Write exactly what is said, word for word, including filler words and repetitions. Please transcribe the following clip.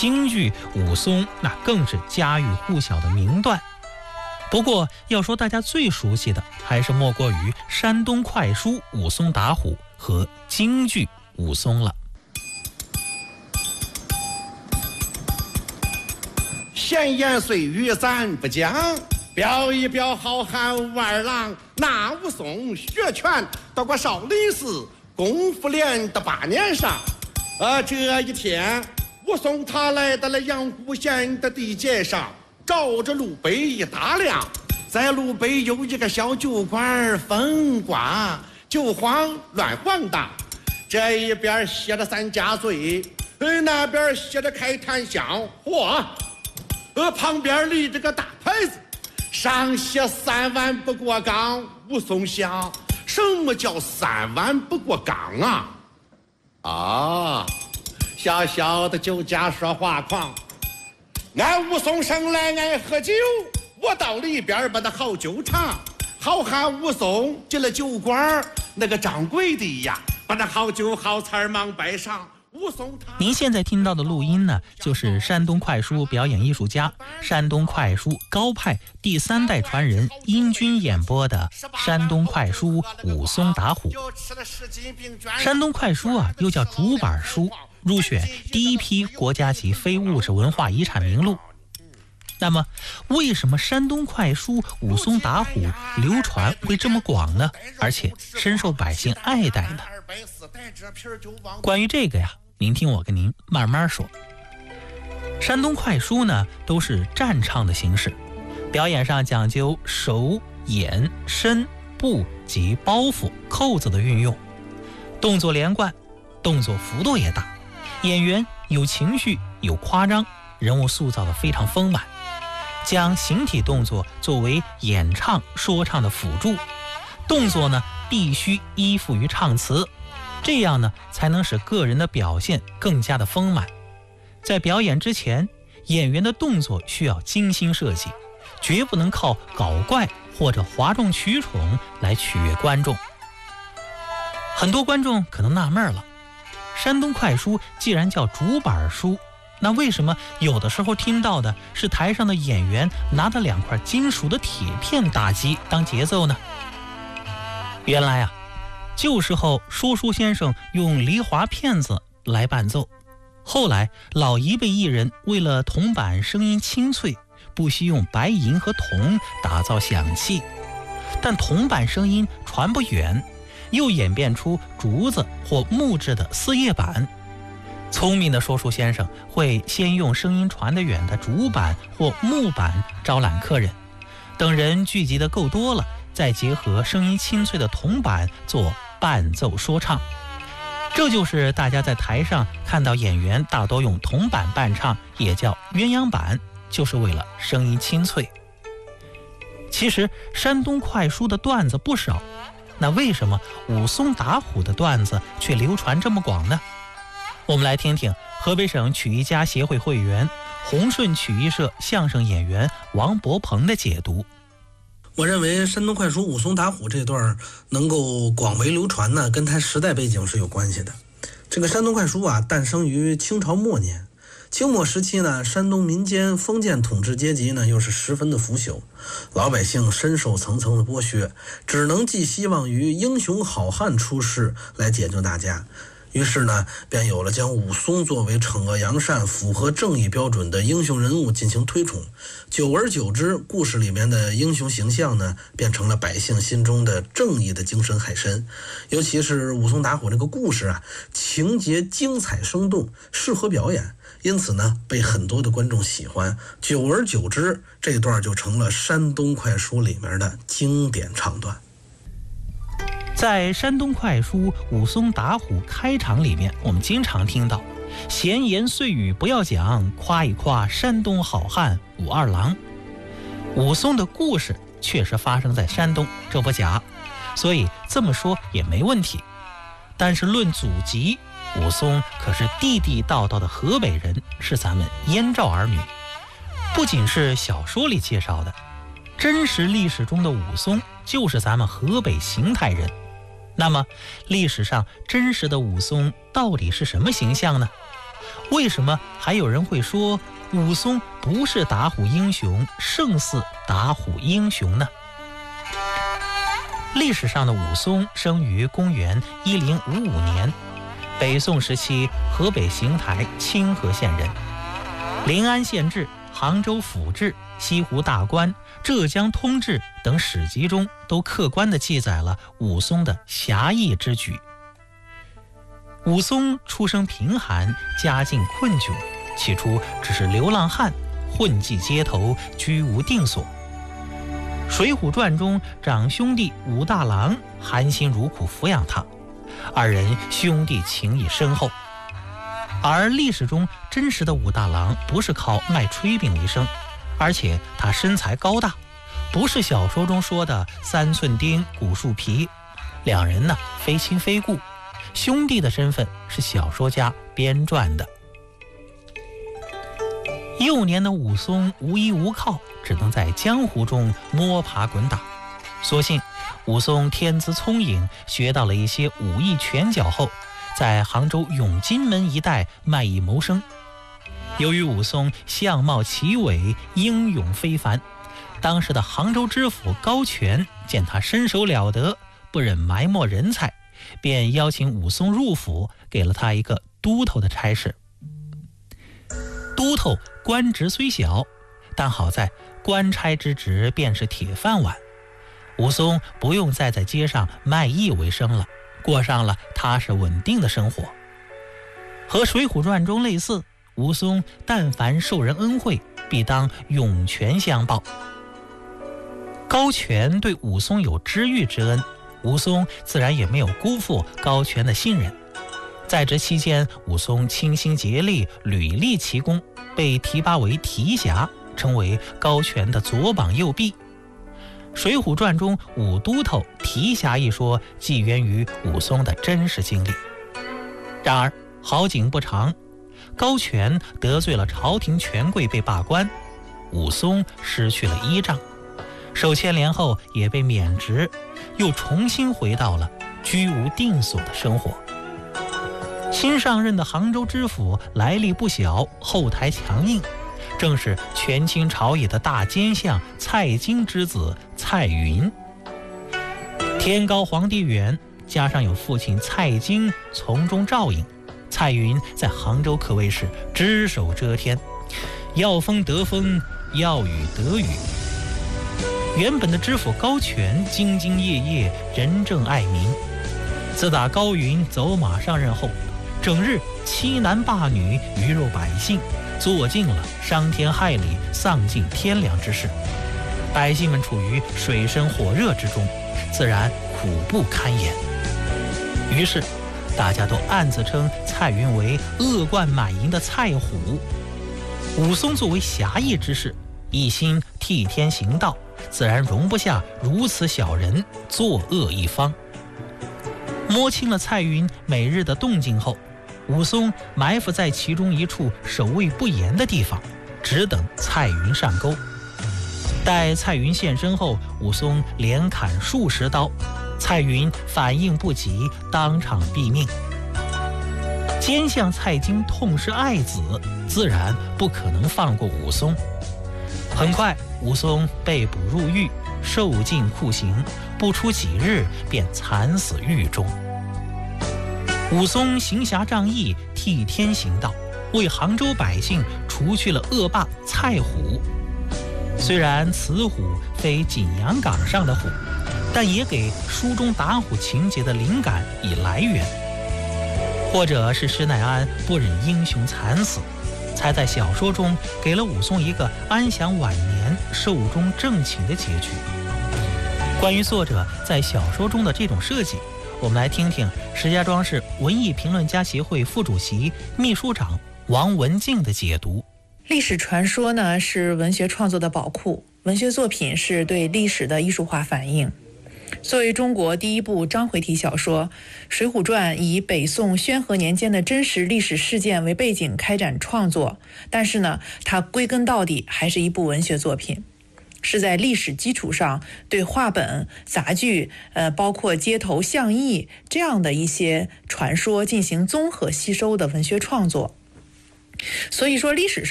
京剧武松那更是家喻户晓的名段。不过要说大家最熟悉的，还是莫过于山东快书武松打虎和京剧武松了。 闲言碎语咱不讲，表一表好汉武二郎，那武松学拳到过少林寺，功夫练得八年上。呃，这一天武松他来到了阳谷县的地界上，照着路北一打量，在路北有一个小酒馆，风刮酒荒乱晃荡，这一边写着三家醉，那边写着开坛香，嚯！呃，旁边立着个大牌子，上写三碗不过岗。武松想，什么叫三碗不过岗啊？啊，小小的酒家说话狂。俺武松生来爱喝酒，我到里边把那好酒尝。好汉武松进了酒馆，那个掌柜的呀，把那好酒好菜忙摆上。 您现在听到的录音呢，就是山东快书表演艺术家、山东快书高派第三代传人英军演播的山东快书武松打虎。山东快书啊，又叫竹板书，入选第一批国家级非物质文化遗产名录。那么为什么山东快书武松打虎流传会这么广呢？而且深受百姓爱戴呢？关于这个呀，您听我跟您慢慢说。山东快书呢，都是战唱的形式，表演上讲究手、眼、身、步及包袱、扣子的运用，动作连贯，动作幅度也大，演员有情绪有夸张，人物塑造的非常丰满，将形体动作作为演唱说唱的辅助，动作呢必须依附于唱词，这样呢才能使个人的表现更加的丰满。在表演之前，演员的动作需要精心设计，绝不能靠搞怪或者哗众取宠来取悦观众。很多观众可能纳闷了，山东快书既然叫竹板书，那为什么有的时候听到的是台上的演员拿着两块金属的铁片打击当节奏呢？原来啊，旧时候说书先生用梨花片子来伴奏，后来老一辈艺人为了铜板声音清脆，不惜用白银和铜打造响器，但铜板声音传不远，又演变出竹子或木质的四叶板。聪明的说书先生会先用声音传得远的竹板或木板招揽客人，等人聚集的够多了，再结合声音清脆的铜板做伴奏说唱。这就是大家在台上看到演员大多用铜板伴唱，也叫鸳鸯板，就是为了声音清脆。其实山东快书的段子不少，那为什么武松打虎的段子却流传这么广呢？我们来听听河北省曲艺家协会会员、宏顺曲艺社相声演员王伯鹏的解读。 我认为山东快书武松打虎这段能够广为流传呢，跟它时代背景是有关系的。这个山东快书啊，诞生于清朝末年。清末时期呢，山东民间封建统治阶级呢又是十分的腐朽，老百姓深受层层的剥削，只能寄希望于英雄好汉出世来解救大家。于是呢，便有了将武松作为惩恶扬善、符合正义标准的英雄人物进行推崇。久而久之，故事里面的英雄形象呢，变成了百姓心中的正义的精神海参。尤其是武松打虎这个故事啊，情节精彩生动，适合表演，因此呢，被很多的观众喜欢。久而久之，这段就成了山东快书里面的经典唱段。 在山东快书武松打虎开场里面，我们经常听到闲言碎语不要讲，夸一夸山东好汉武二郎。武松的故事确实发生在山东，这不假，所以这么说也没问题。但是论祖籍，武松可是地地道道的河北人，是咱们燕赵儿女。不仅是小说里介绍的，真实历史中的武松就是咱们河北邢台人。那么历史上真实的武松到底是什么形象呢？ 为什么还有人会说武松不是打虎英雄，胜似打虎英雄呢？历史上的武松生于公元一零五五年，北宋时期河北邢台清河县人。临安县志、杭州府志、西湖大观、浙江通志等史籍中都客观地记载了武松的侠义之举。武松出生贫寒，家境困窘，起初只是流浪汉，混迹街头，居无定所。《水浒传》中长兄弟武大郎含辛茹苦抚养他，二人兄弟情谊深厚。而历史中真实的武大郎不是靠卖炊饼为生，而且他身材高大，不是小说中说的三寸丁骨树皮。两人呢非亲非故，兄弟的身份是小说家编撰的。幼年的武松无依无靠，只能在江湖中摸爬滚打。所幸武松天资聪颖，学到了一些武艺拳脚后，在杭州永金门一带卖艺谋生。由于武松相貌奇伟，英勇非凡，当时的杭州知府高权见他身手了得，不忍埋没人才，便邀请武松入府，给了他一个都头的差事。都头官职虽小，但好在官差之职便是铁饭碗，武松不用再在街上卖艺为生了，过上了踏实稳定的生活。和《水浒传》中类似，武松但凡受人恩惠，必当涌泉相报。高权对武松有知遇之恩，武松自然也没有辜负高权的信任。在职期间，武松倾心竭力，屡立奇功，被提拔为提辖，成为高权的左膀右臂。《水浒传》中武都头提辖一说既源于武松的真实经历。然而好景不长，高权得罪了朝廷权贵被罢官，武松失去了依仗，受牵连后也被免职，又重新回到了居无定所的生活。新上任的杭州知府来历不小，后台强硬，正是权倾朝野的大奸相蔡京之子蔡云。天高皇帝远，加上有父亲蔡京从中照应，蔡云在杭州可谓是只手遮天，要风得风，要雨得雨。原本的知府高权兢兢业业，仁政爱民，自打高云走马上任后，整日欺男霸女，鱼肉百姓，做尽了伤天害理、丧尽天良之事。百姓们处于水深火热之中，自然苦不堪言。于是大家都暗自称蔡云为恶贯满盈的蔡虎。武松作为侠义之士，一心替天行道，自然容不下如此小人作恶一方。摸清了蔡云每日的动静后，武松埋伏在其中一处守卫不严的地方，只等蔡云上钩。待蔡云现身后，武松连砍数十刀，蔡云反应不及，当场毙命。奸相蔡京痛失爱子，自然不可能放过武松。很快武松被捕入狱，受尽酷刑，不出几日便惨死狱中。武松行侠仗义，替天行道，为杭州百姓除去了恶霸蔡虎。虽然此虎非景阳冈上的虎，但也给书中打虎情节的灵感以来源。或者是施耐庵不忍英雄惨死，才在小说中给了武松一个安享晚年、寿终正寝的结局。关于作者在小说中的这种设计，我们来听听石家庄市文艺评论家协会副主席、秘书长王文静的解读。 历史传说呢，是文学创作的宝库，文学作品是对历史的艺术化反映。作为中国第一部章回体小说，《水浒传》以北宋宣和年间的真实历史事件为背景开展创作，但是呢，它归根到底还是一部文学作品，是在历史基础上对话本、杂剧，呃，包括街头巷议这样的一些传说进行综合吸收的文学创作。 所以说历史上